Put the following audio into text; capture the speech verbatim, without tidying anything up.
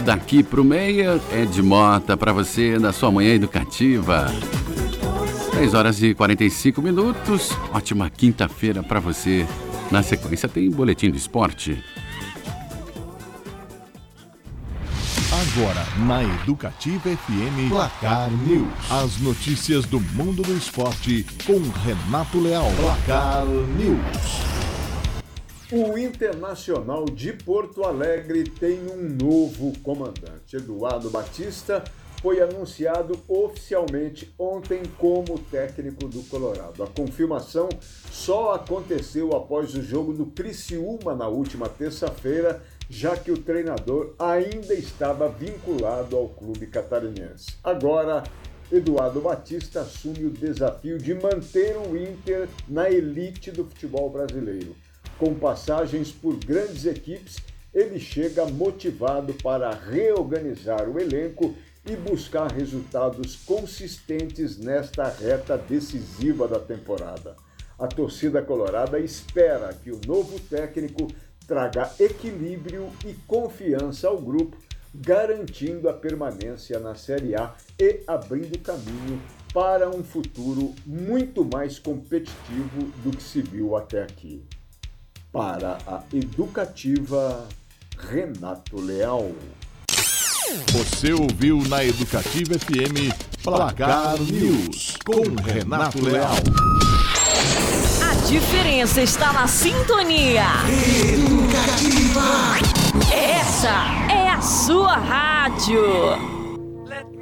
daqui pro meia, Ed Mota, para você na sua manhã educativa. dez horas e quarenta e cinco minutos, ótima quinta-feira para você. Na sequência tem Boletim do Esporte. Agora, na Educativa F M, Placar News. As notícias do mundo do esporte com Renato Leal. Placar News. O Internacional de Porto Alegre tem um novo comandante. Eduardo Batista foi anunciado oficialmente ontem como técnico do Colorado. A confirmação só aconteceu após o jogo do Criciúma na última terça-feira, já que o treinador ainda estava vinculado ao clube catarinense. Agora, Eduardo Batista assume o desafio de manter o Inter na elite do futebol brasileiro. Com passagens por grandes equipes, ele chega motivado para reorganizar o elenco e buscar resultados consistentes nesta reta decisiva da temporada. A torcida colorada espera que o novo técnico traga equilíbrio e confiança ao grupo, garantindo a permanência na Série A e abrindo caminho para um futuro muito mais competitivo do que se viu até aqui. Para a Educativa, Renato Leal. Você ouviu na Educativa F M Placar News com Renato Leal. A diferença está na sintonia. Educativa. Essa é a sua rádio.